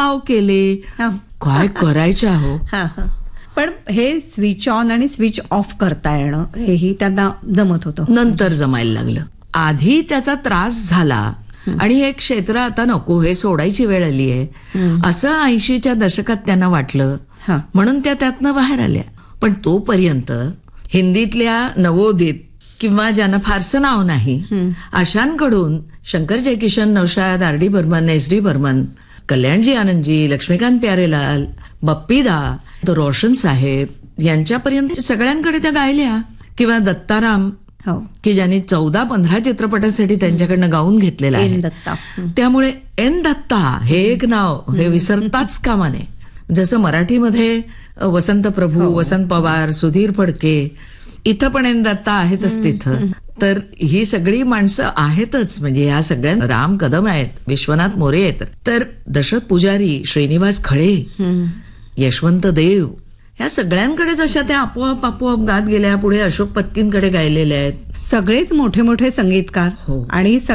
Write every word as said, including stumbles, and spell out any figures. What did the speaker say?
नाव केले, हा. काय करायच्या हो. हा, हा. पण हे स्विच ऑन आणि स्विच ऑफ करता येणं हेही त्यांना जमत होतं. नंतर जमायला लागलं. आधी त्याचा त्रास झाला आणि हे क्षेत्र आता नको, हे सोडायची वेळ आली आहे असं ऐंशीच्या दशकात त्यांना वाटलं. हा. म्हणून त्या त्यातनं बाहेर आल्या. पण तोपर्यंत हिंदीतल्या नवोदित किंवा ज्यांना फारसं नाव नाही अशांकडून Shankar Jaikishan, Naushad, R D Burman, S D Burman, Kalyanji Anandji, Laxmikant Pyarelal, Bappida, तो रोशन साहेब यांच्यापर्यंत सगळ्यांकडे त्या गायल्या. किंवा दत्ताराम, हो. की ज्यांनी चौदा पंधरा चित्रपटासाठी त्यांच्याकडनं गाऊन घेतलेलं एन आहे. दत्ता. त्यामुळे एन दत्ता हे एक नाव हे विसरताच कामा नये. जसं मराठीमध्ये वसंत प्रभू, वसंत पवार, सुधीर फडके, इथं पण एन दत्ता आहेतच तिथं. तर ही सगळी माणसं आहेतच. म्हणजे या सगळ्या, राम कदम आहेत, विश्वनाथ मोरे आहेत, तर दशरथ पुजारी, श्रीनिवास खळे, यशवंत देव, ह्या सगळ्यांकडे जशा त्या आपोआप आपोआप गात गेल्या. पुढे अशोक पत्कींकडे गायलेल्या आहेत. सगळेच मोठे मोठे संगीतकार हो. आणि